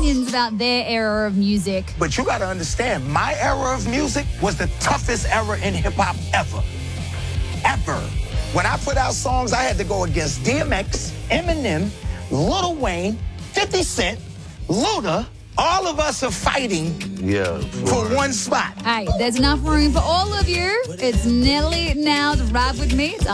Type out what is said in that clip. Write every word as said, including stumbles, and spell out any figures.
opinions about their era of music. But you got to understand, my era of music was the toughest era in hip-hop ever. Ever. When I put out songs, I had to go against D M X, Eminem, Lil Wayne, fifty Cent, Luda. All of us are fighting yeah, for, for one spot. Hey, there's enough room for all of you. It's nearly now to ride with me. It's